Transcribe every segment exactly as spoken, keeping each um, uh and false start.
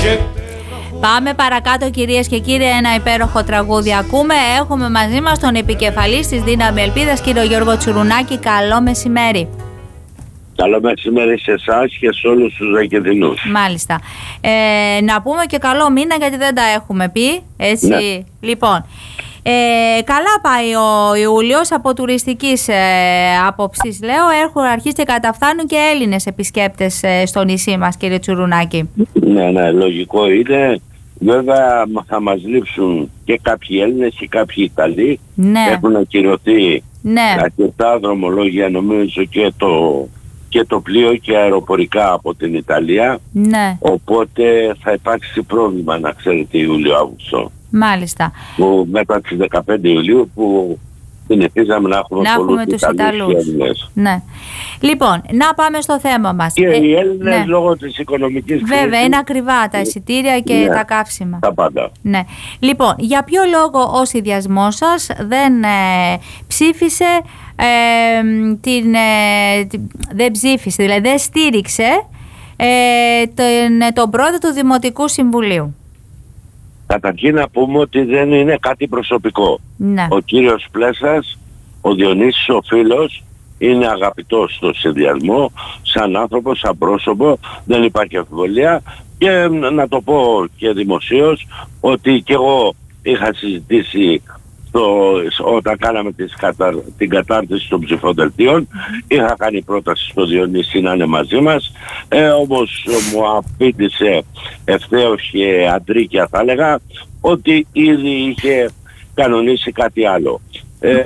Πάμε παρακάτω, κυρίες και κύριοι, ένα υπέροχο τραγούδι ακούμε. Έχουμε μαζί μας τον επικεφαλής της Δύναμη Ελπίδας, κύριο Γιώργο Τσουρουνάκη. Καλό μεσημέρι. Καλό μεσημέρι σε εσάς και σε όλους τους Ρακεδινούς. Μάλιστα. Ε, να πούμε και καλό μήνα, γιατί δεν τα έχουμε πει, έτσι. Ναι. Λοιπόν, ε, καλά πάει ο Ιούλιος από τουριστικής ε, άποψης, λέω. Έχουν αρχίσει και καταφθάνουν και Έλληνες επισκέπτες ε, στο νησί μας, κύριε Τσουρουνάκη. Ναι, ναι, λογικό είναι. Βέβαια θα μας λείψουν και κάποιοι Έλληνες και κάποιοι Ιταλοί. Ναι. Έχουν ακυρωθεί ναι. αρκετά δρομολόγια, νομίζω, και το, και το πλοίο και αεροπορικά από την Ιταλία. Ναι. Οπότε θα υπάρξει πρόβλημα, να ξέρετε, Ιούλιο-Αύγουστο. Μάλιστα. Που μετά τις δεκαπέντε Ιουλίου που συνηθίζαμε να έχουμε, να έχουμε τους Ιταλούς. Ναι. Λοιπόν, να πάμε στο θέμα μας. Και ε, οι Έλληνες, ναι. λόγω της οικονομικής κρίσης. Βέβαια, είναι ακριβά τα εισιτήρια και ναι, τα καύσιμα. Τα πάντα. Ναι. Λοιπόν, για ποιο λόγο ο συνδυασμός σας δεν ε, ψήφισε, ε, την, ε, την, δεν ψήφισε, δηλαδή δεν στήριξε ε, τον, τον πρόεδρο του Δημοτικού Συμβουλίου? Καταρχήν να πούμε ότι δεν είναι κάτι προσωπικό. Ναι. Ο κύριος Πλέσας, ο Διονύσης ο φίλος, είναι αγαπητός στο συνδυασμό, σαν άνθρωπο, σαν πρόσωπο, δεν υπάρχει αμφιβολία. Και να το πω και δημοσίως ότι και εγώ είχα συζητήσει το, όταν κάναμε τις κατα, την κατάρτιση των ψηφοδελτίων, είχα κάνει πρόταση στο Διονύση να είναι μαζί μας, ε, όμως μου απήντησε ευθέως και αντρίκια, θα έλεγα, ότι ήδη είχε κανονίσει κάτι άλλο. Ε,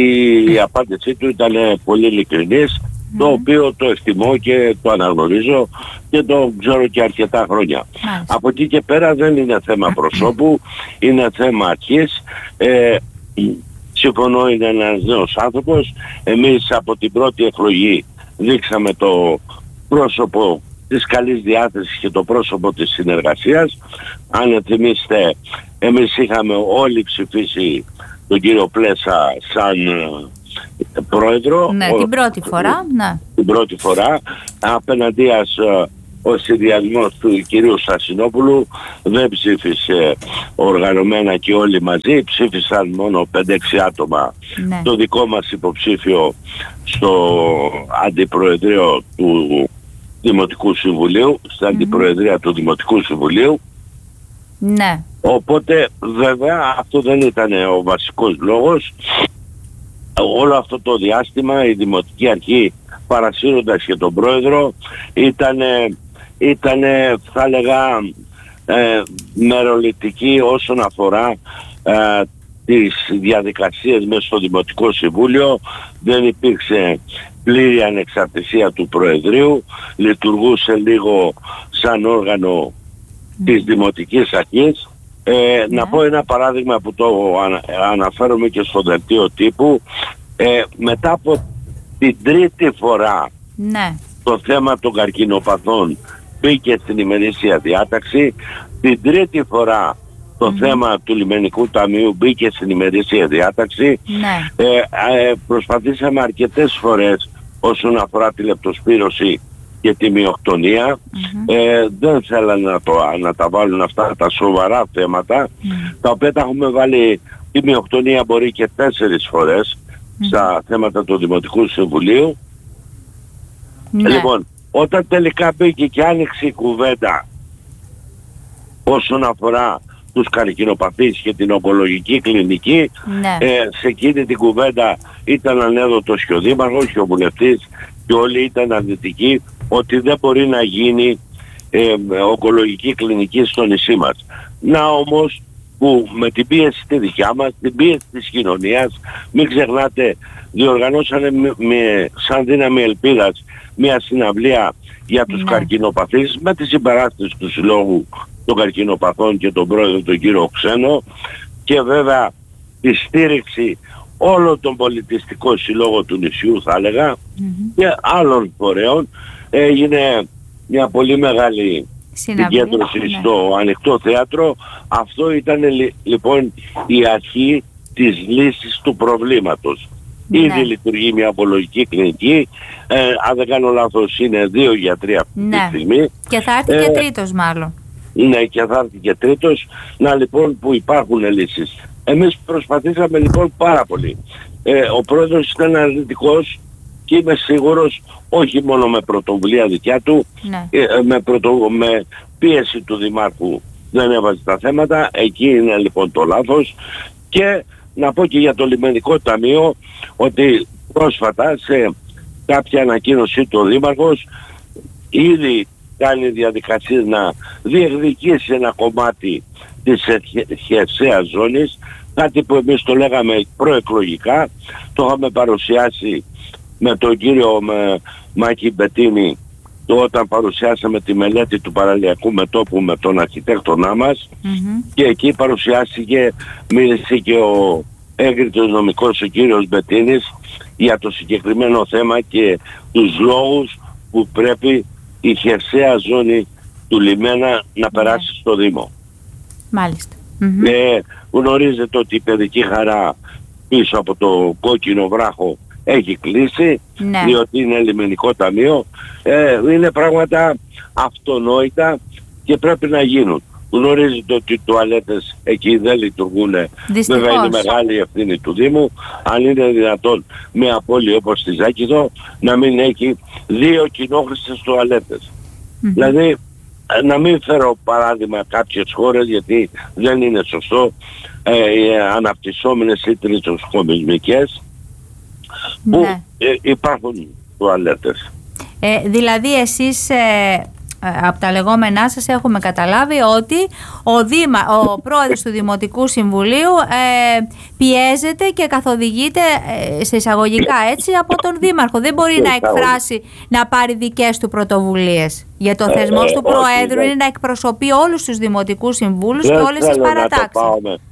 η απάντησή του ήταν πολύ ειλικρινής, mm. το οποίο το εκτιμώ και το αναγνωρίζω και το ξέρω και αρκετά χρόνια. Mm. Από εκεί και πέρα δεν είναι θέμα προσώπου, είναι θέμα αρχής. Ε, συμφωνώ, είναι ένας νέος άνθρωπος. Εμείς από την πρώτη εκλογή δείξαμε το πρόσωπο της καλής διάθεσης και το πρόσωπο της συνεργασίας. Αν θυμίστε, εμείς είχαμε όλοι ψηφίσει τον κύριο Πλέσα σαν ε, πρόεδρο. Ναι, ο, την πρώτη φορά. Ναι. Την πρώτη φορά. Απέναντίας ε, ο συνδυασμός του κυρίου Σασινόπουλου δεν ψήφισε οργανωμένα και όλοι μαζί. Ψήφισαν μόνο πέντε έξι άτομα. Ναι. Το δικό μας υποψήφιο στο αντιπροεδρείο του Δημοτικού Συμβουλίου, στην mm-hmm. αντιπροεδρία του Δημοτικού Συμβουλίου. Ναι. Οπότε βέβαια αυτό δεν ήταν ο βασικός λόγος. Όλο αυτό το διάστημα η Δημοτική Αρχή, παρασύροντας και τον πρόεδρο, ήταν, ήτανε, θα έλεγα, ε, μεροληπτική όσον αφορά ε, τις διαδικασίες μέσα στο Δημοτικό Συμβούλιο. Δεν υπήρξε πλήρη ανεξαρτησία του Προεδρείου, λειτουργούσε λίγο σαν όργανο της Δημοτικής Αρχής. Ε, ναι. Να πω ένα παράδειγμα που το ανα, αναφέρομαι και στο δελτίο τύπου. Ε, μετά από την τρίτη φορά ναι. το θέμα των καρκινοπαθών μπήκε στην ημερήσια διάταξη, την τρίτη φορά το mm. θέμα του Λιμενικού Ταμείου μπήκε στην ημερήσια διάταξη. Ναι. Ε, ε, προσπαθήσαμε αρκετές φορές όσον αφορά τη λεπτοσπύρωση και τη μειοκτονία. Mm-hmm. Ε, δεν θέλανε να, το, να τα βάλουν αυτά τα σοβαρά θέματα, mm. τα οποία τα έχουμε βάλει, τη μειοκτονία μπορεί και τέσσερις φορές mm. στα θέματα του Δημοτικού Συμβουλίου. Ναι. Λοιπόν, όταν τελικά μπήκε και άνοιξε η κουβέντα όσον αφορά τους καρκινοπαθείς και την ογκολογική κλινική, ναι. ε, σε εκείνη την κουβέντα ήταν ανέδοτος και ο Δήμαρχος και ο Βουλευτής και όλοι ήταν αρνητικοί ότι δεν μπορεί να γίνει ε, ογκολογική κλινική στο νησί μας. Να όμως που με την πίεση τη δικιά μας, την πίεση της κοινωνίας, μην ξεχνάτε, διοργανώσανε με, με, σαν Δύναμη Ελπίδας μια συναυλία για τους ναι. καρκινοπαθείς με τη συμπαράσταση του Συλλόγου των Καρκινοπαθών και τον πρόεδρο τον κύριο Ξένο, και βέβαια τη στήριξη όλων των πολιτιστικών συλλόγων του νησιού, θα έλεγα, mm-hmm. και άλλων φορέων. Έγινε μια πολύ μεγάλη συγκέντρωση ναι. στο Ανοιχτό Θέατρο. Αυτό ήταν λοιπόν η αρχή της λύσης του προβλήματος. Ναι. Ήδη λειτουργεί μια ογκολογική κλινική, ε, αν δεν κάνω λάθος είναι δύο γιατροί αυτή ναι. τη στιγμή. Και θα έρθει ε, και τρίτος μάλλον. Ναι, και θα έρθει και τρίτος. Να λοιπόν που υπάρχουν λύσεις. Εμείς προσπαθήσαμε λοιπόν πάρα πολύ. Ε, ο πρόεδρος ήταν αρνητικός και είμαι σίγουρος όχι μόνο με πρωτοβουλία δικιά του, ναι. ε, με, πρωτο, με πίεση του Δημάρχου δεν έβαζε τα θέματα. Εκεί είναι λοιπόν το λάθος. Και να πω και για το λιμενικό ταμείο ότι πρόσφατα σε κάποια ανακοίνωσή του ο Δήμαρχος ήδη κάνει διαδικασίες να διεκδικήσει ένα κομμάτι της χερσαίας ζώνης, κάτι που εμείς το λέγαμε προεκλογικά, το είχαμε παρουσιάσει με τον κύριο με, Μάκη Μπετίνη το όταν παρουσιάσαμε τη μελέτη του παραλιακού μετώπου με τον αρχιτέκτονά μας, mm-hmm. και εκεί παρουσιάστηκε, μίλησε και ο έγκριτος νομικός ο κύριος Μπετίνης για το συγκεκριμένο θέμα και τους λόγους που πρέπει η χερσαία ζώνη του λιμένα να περάσει yeah. στο Δήμο. Μάλιστα. Mm-hmm. Ε, γνωρίζετε ότι η παιδική χαρά πίσω από το κόκκινο βράχο έχει κλείσει, ναι. διότι είναι λιμενικό ταμείο. Ε, είναι πράγματα αυτονόητα και πρέπει να γίνουν. Γνωρίζετε ότι οι τουαλέτες εκεί δεν λειτουργούν. Δυστυχώς. Βέβαια είναι μεγάλη ευθύνη του Δήμου. Αν είναι δυνατόν μια πόλη όπως τη Ζάκηδο να μην έχει δύο κοινόχρηστες τουαλέτες. Mm-hmm. Δηλαδή να μην φέρω παράδειγμα κάποιες χώρες γιατί δεν είναι σωστό, ε, οι αναπτυσσόμενες ή τριτοσκομισμικές που ναι. ε, υπάρχουν τουαλέτες. Ε, δηλαδή εσείς ε, από τα λεγόμενά σας έχουμε καταλάβει ότι ο, Δήμα, ο πρόεδρος του Δημοτικού Συμβουλίου ε, πιέζεται και καθοδηγείται ε, σε εισαγωγικά έτσι από τον Δήμαρχο. Δεν μπορεί να εκφράσει, να πάρει δικές του πρωτοβουλίες. Για το θεσμό του Προέδρου είναι να εκπροσωπεί όλους τους Δημοτικούς Συμβούλους και όλες τις παρατάξεις.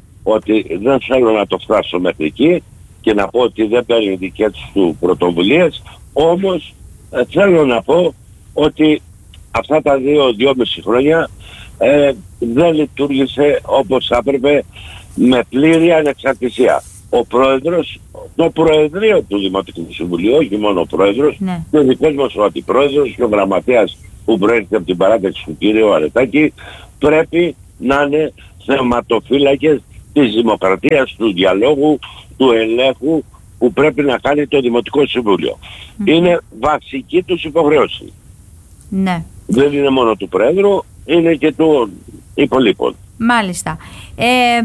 Ότι δεν θέλω να το φτάσω μέχρι εκεί και να πω ότι δεν παίρνει δικές του πρωτοβουλίες, όμως ε, θέλω να πω ότι αυτά τα δύο, δυόμιση χρόνια ε, δεν λειτουργήσε όπως έπρεπε με πλήρη ανεξαρτησία. Ο πρόεδρος, το προεδρείο του Δημοτικού Συμβουλίου, όχι μόνο ο πρόεδρος, ναι. και ο δικός μας ο αντιπρόεδρος και ο γραμματέας που προέρχεται από την παράταξη του κύριου Αρετάκη, πρέπει να είναι θεματοφύλακες της δημοκρατίας, του διαλόγου, του ελέγχου που πρέπει να κάνει το Δημοτικό Συμβούλιο. Mm-hmm. Είναι βασική τους υποχρέωση. Ναι. Δεν είναι μόνο του Πρόεδρου, είναι και του υπολείπων. Μάλιστα. Ε, ε,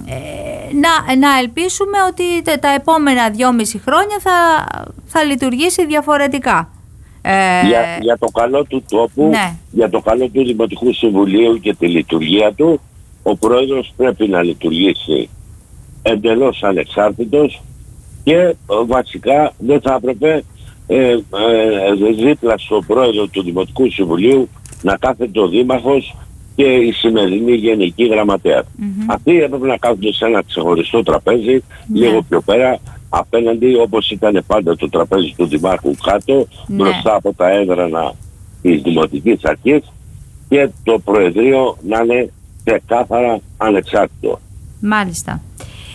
να, να ελπίσουμε ότι τα, τα επόμενα δυόμιση χρόνια θα, θα λειτουργήσει διαφορετικά. Ε, για, για το καλό του τόπου, ναι. για το καλό του Δημοτικού Συμβουλίου και τη λειτουργία του, ο Πρόεδρος πρέπει να λειτουργήσει εντελώς ανεξάρτητος και βασικά δεν θα έπρεπε ε, ε, δίπλα στο Πρόεδρο του Δημοτικού Συμβουλίου να κάθεται ο Δήμαρχος και η σημερινή Γενική Γραμματέα. Mm-hmm. Αυτοί έπρεπε να κάθονται σε ένα ξεχωριστό τραπέζι, yeah. λίγο πιο πέρα, απέναντι όπως ήταν πάντα το τραπέζι του Δημάρχου κάτω, yeah. μπροστά από τα έδρανα της Δημοτικής Αρχής, και το Προεδρείο να είναι ξεκάθαρα ανεξάρτητο. Μάλιστα.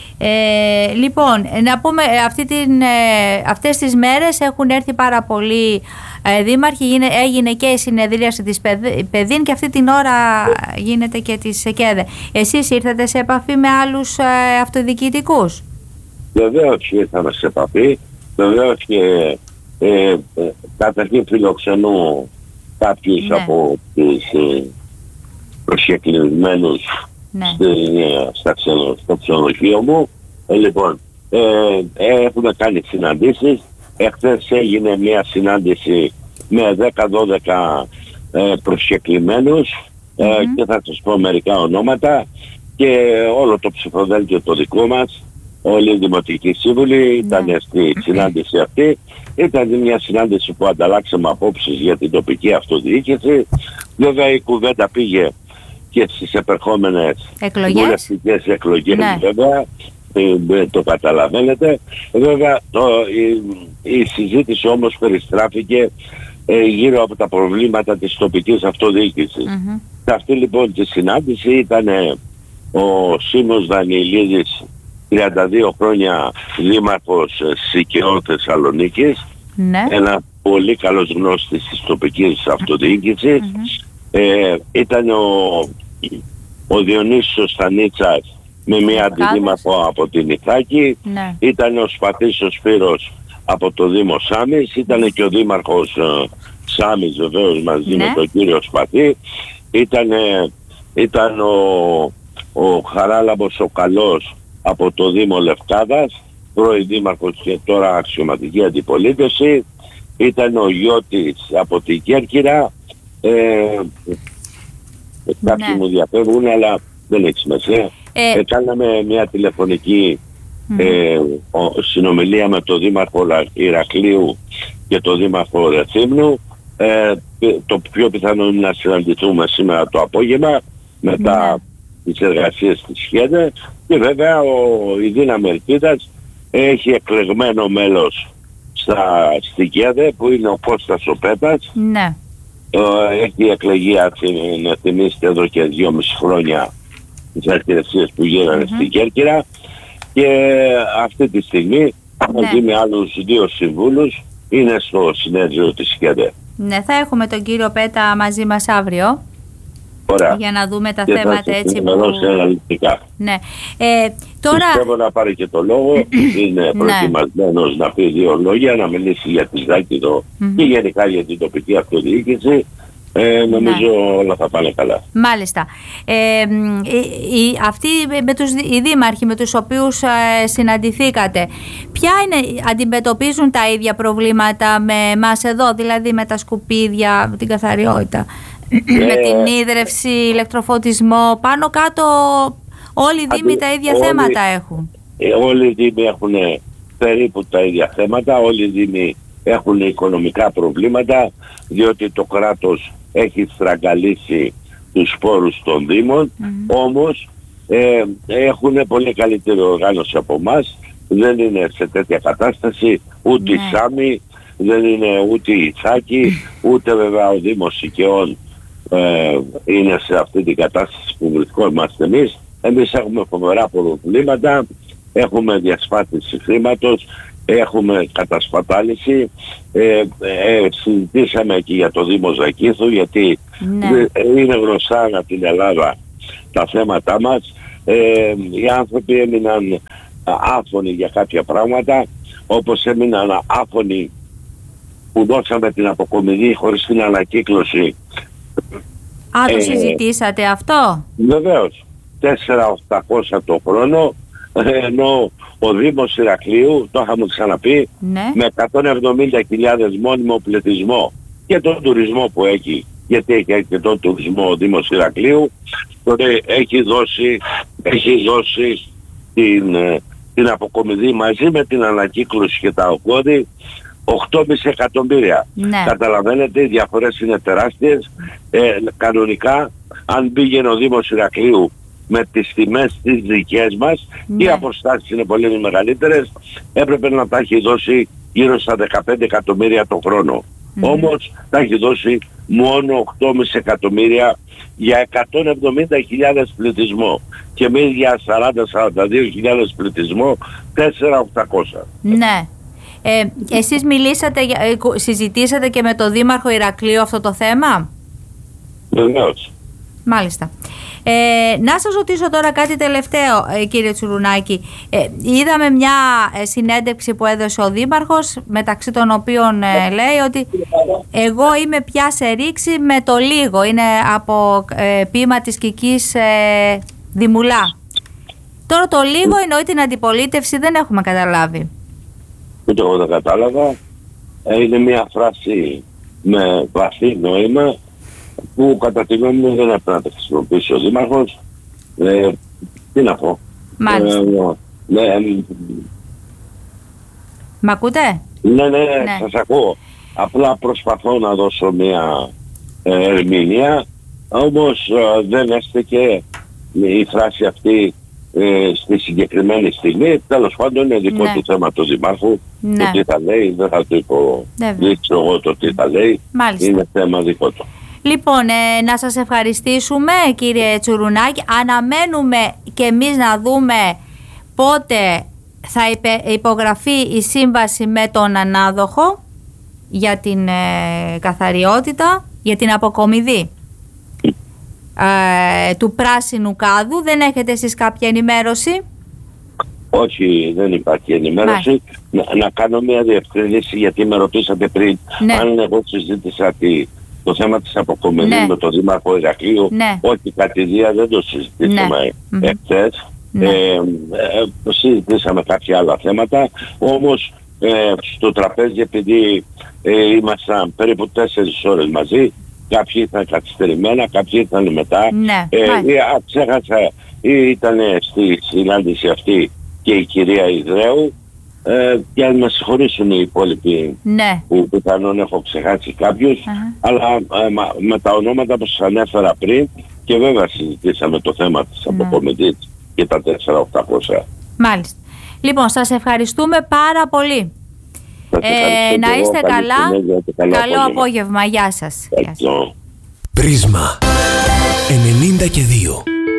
Ε, λοιπόν, να πούμε αυτή την, ε, αυτές τις μέρες έχουν έρθει πάρα πολλοί ε, δήμαρχοι, έγινε, έγινε και η συνεδρίαση της ΠΕΔΗΝ και αυτή την ώρα γίνεται και της ΕΚΕΔΕ. Εσείς ήρθατε σε επαφή με άλλους ε, αυτοδιοικητικούς? Βεβαίως ήρθαμε σε επαφή, βεβαίως και ε, ε, καταρχήν φιλοξενώ κάποιους, ναι. από τους ε, προσκεκλημένους, ναι. στα ξενο, στο ξενοδοχείο μου. Ε, λοιπόν, ε, ε, έχουμε κάνει συναντήσεις. Εχθές έγινε μια συνάντηση με δέκα δώδεκα ε, προσκεκλημένους, ε, mm-hmm. και θα σας πω μερικά ονόματα και όλο το ψηφοδέλτιο το δικό μας, όλοι οι Δημοτικοί Σύμβουλοι ήταν mm-hmm. στη συνάντηση αυτή. Ήταν μια συνάντηση που ανταλλάξαμε απόψεις για την τοπική αυτοδιοίκηση. Βέβαια η κουβέντα πήγε και στις επερχόμενες βουλευτικές εκλογές, ναι. βέβαια, το καταλαβαίνετε. Βέβαια το, η, η συζήτηση όμως περιστράφηκε ε, γύρω από τα προβλήματα της τοπικής αυτοδιοίκησης. Mm-hmm. Σε αυτή λοιπόν τη συνάντηση ήταν ο Σίμος Δανιηλίδης, τριάντα δύο χρόνια δήμαρχος Σικαιών Θεσσαλονίκης, ναι. ένα πολύ καλός γνώστης της τοπικής αυτοδιοίκησης. Mm-hmm. Ε, ήταν ο ο Διονύσιος Στανίτσας με μια αντιδήμαρχο από την Ιθάκη, ναι. ήταν ο Σπαθής ο Σπύρος από το Δήμο Σάμης, ήταν και ο Δήμαρχος ε, Σάμης βεβαίως μαζί ναι. με τον κύριο Σπαθή, ήταν, ήταν ο, ο Χαράλαμπος ο Καλός από το Δήμο Λευκάδας, πρώην Δήμαρχος και τώρα αξιωματική αντιπολίτευση, ήταν ο Γιώτης από την Κέρκυρα, ε, κάποιοι ναι. μου διαφεύγουν αλλά δεν έχει σημασία. Ε, Κάναμε μια τηλεφωνική mm. ε, ο, συνομιλία με τον Δήμαρχο Ηρακλείου και τον Δήμαρχο Ρεθύμνου. Ε, το πιο πιθανό είναι να συναντηθούμε σήμερα το απόγευμα μετά mm. τις εργασίες της ΧΕΔΕ, και βέβαια ο, η Δύναμη Ελπίδας έχει εκλεγμένο μέλος στα, στη ΧΕΔΕ που είναι ο Κώστας ο Πέτας. Ναι. Ε, έχει εκλεγεί, αν θυμίστε, εδώ και δυόμιση χρόνια τις αρχιερεσίες που γίνανε mm-hmm. στην Κέρκυρα, και αυτή τη στιγμή μαζί ναι. με άλλους δύο συμβούλους είναι στο συνέδριο της ΧΕΔΕ. Ναι, θα έχουμε τον κύριο Πέτα μαζί μας αύριο. Ωραία. Για να δούμε τα και θέματα έτσι που... Ναι. Ε, τώρα... Πιστεύω να πάρει και το λόγο, είναι προετοιμασμένος να πει δύο λόγια, να μιλήσει για τη Ζάκηδο mm-hmm. και γενικά για την τοπική αυτοδιοίκηση. Ε, νομίζω ναι. όλα θα πάνε καλά. Μάλιστα. Ε, οι, αυτοί με τους, οι δήμαρχοι με τους οποίους ε, συναντηθήκατε, ποια είναι, αντιμετωπίζουν τα ίδια προβλήματα με εμάς εδώ, δηλαδή με τα σκουπίδια, την καθαριότητα, ε, με την ίδρυυση, ηλεκτροφωτισμό, πάνω κάτω όλοι οι δήμοι τα ίδια όλοι, θέματα έχουν. Ε, όλοι οι δήμοι έχουν περίπου τα ίδια θέματα, όλοι οι δήμοι έχουν οικονομικά προβλήματα, διότι το κράτος έχει στραγγαλίσει τους σπόρους των Δήμων, mm-hmm. όμως ε, έχουν πολύ καλύτερη οργάνωση από εμάς, δεν είναι σε τέτοια κατάσταση ούτε η mm-hmm. Σάμη, δεν είναι ούτε η Ιθάκη, ούτε βέβαια ο Δήμος Οικαιών ε, είναι σε αυτή την κατάσταση που βρισκόμαστε εμείς. Εμείς έχουμε φοβερά προβλήματα, έχουμε διασπάθηση χρήματος, έχουμε κατασπατάληση, ε, ε, συζητήσαμε και για το Δήμο Ζακήθου, γιατί ναι. είναι γνωστά από την Ελλάδα τα θέματά μας. Ε, οι άνθρωποι έμειναν άφωνοι για κάποια πράγματα, όπως έμειναν άφωνοι που δώσαμε την αποκομιδή χωρίς την ανακύκλωση. Α, το ε, συζητήσατε αυτό? Βεβαίως, τέσσερα χιλιάδες οκτακόσια το χρόνο, ενώ ο Δήμος Ηρακλείου, το είχαμε ξαναπεί, ναι. με εκατόν εβδομήντα χιλιάδες μόνιμο πληθυσμό και τον τουρισμό που έχει, γιατί έχει και τον τουρισμό ο Δήμος Ηρακλείου, τότε έχει δώσει, έχει δώσει την, την αποκομιδή μαζί με την ανακύκλωση και τα ογκώδη οκτώ κόμμα πέντε εκατομμύρια. Ναι. Καταλαβαίνετε, οι διαφορές είναι τεράστιες. Ε, κανονικά, αν πήγαινε ο Δήμος Ηρακλείου με τις τιμές τις δικές μας, ναι. οι αποστάσεις είναι πολύ μεγαλύτερες, έπρεπε να τα έχει δώσει γύρω στα δεκαπέντε εκατομμύρια το χρόνο. Mm. Όμως τα έχει δώσει μόνο οκτώ κόμμα πέντε εκατομμύρια για εκατόν εβδομήντα χιλιάδες πληθυσμό, και εμείς για σαράντα με σαράντα δύο χιλιάδες πληθυσμό τέσσερα χιλιάδες οκτακόσια. Ναι. Ε, εσείς μιλήσατε, συζητήσατε και με τον Δήμαρχο Ηρακλείου αυτό το θέμα? Βεβαίως. Μάλιστα. Ε, να σας ρωτήσω τώρα κάτι τελευταίο, ε, κύριε Τσουρουνάκη. Ε, είδαμε μια ε, συνέντευξη που έδωσε ο Δήμαρχος, μεταξύ των οποίων ε, λέει ότι εγώ είμαι πια σε ρήξη με το λίγο. Είναι από ε, ποίημα της Κικής ε, Δημουλά. Τώρα το λίγο εννοεί την αντιπολίτευση, δεν έχουμε καταλάβει. Ούτε εγώ δεν κατάλαβα. Ε, είναι μια φράση με βαθύ νόημα, που κατά τη γνώμη μου δεν έπρεπε να τα χρησιμοποιήσει ο Δήμαρχος. Ε, τι να πω. Μάλιστα. Ε, ναι, ε, Μ' ακούτε? Ναι, ναι, ναι, σας ακούω. Απλά προσπαθώ να δώσω μια ε, ερμηνεία, όμως ε, δεν έστεκε η φράση αυτή ε, στη συγκεκριμένη στιγμή. Τέλος πάντων είναι δικό ναι. του θέμα του Δημάρχου. Ναι. Το τι θα λέει, δεν θα το υποδείξω εγώ το τι θα λέει. Μάλιστα. Είναι θέμα δικό του. Λοιπόν, ε, να σας ευχαριστήσουμε, κύριε Τσουρουνάκη. Αναμένουμε και εμείς να δούμε πότε θα υπογραφεί η σύμβαση με τον ανάδοχο για την ε, καθαριότητα, για την αποκομιδή. ε, του πράσινου κάδου. Δεν έχετε εσείς κάποια ενημέρωση? Όχι, δεν υπάρχει ενημέρωση. Να, να κάνω μια διευκρίνηση, γιατί με ρωτήσατε πριν, ναι, αν εγώ συζήτησα τη, το θέμα της αποκομιδής, ναι, με τον Δήμαρχο Ηρακλείου. Ναι. Όχι, κατηδία δεν το συζητήσαμε, ναι, εχθές. Ναι. Ε, ε, συζητήσαμε κάποια άλλα θέματα, όμως ε, στο τραπέζι, επειδή ε, ήμασταν περίπου τέσσερις ώρες μαζί, κάποιοι ήταν καθυστερημένα, κάποιοι ήταν μετά. Ναι. Ε, ε, α, ξέχασα, ήταν στη συνάντηση αυτή και η κυρία Ιδρέου, ε, και αν με συγχωρήσουν οι υπόλοιποι, ναι, που πιθανόν έχω ξεχάσει κάποιους, uh-huh, αλλά ε, μα, με τα ονόματα που σας ανέφερα πριν, και βέβαια συζητήσαμε το θέμα της, ναι, αποκομιδής και τα τέσσερα χιλιάδες οκτακόσια. Μάλιστα. Λοιπόν, σας ευχαριστούμε πάρα πολύ. Ε, να είστε καλά. Καλό, καλό απόγευμα. Γεια σας. Πρίσμα ενενήντα και δύο.